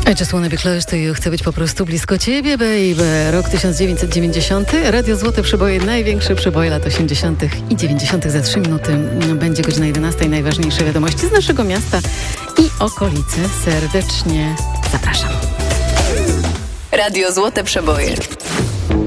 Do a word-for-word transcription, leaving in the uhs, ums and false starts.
I just wanna be close to you. Chcę być po prostu blisko ciebie, baby. Rok tysiąc dziewięćset dziewięćdziesiąty. Radio Złote Przeboje, największe przeboje lat osiemdziesiątych i dziewięćdziesiątych. Za trzy minuty będzie godzina jedenasta. Najważniejsze wiadomości z naszego miasta i okolicy. Serdecznie zapraszam. Radio Złote Przeboje.